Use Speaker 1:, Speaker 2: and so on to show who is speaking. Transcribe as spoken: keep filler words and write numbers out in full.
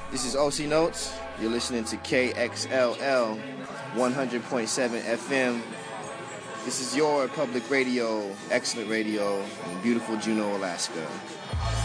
Speaker 1: This is O C Notes. You're listening to K X L L one hundred point seven F M. This is your public radio, excellent radio in beautiful Juneau, Alaska.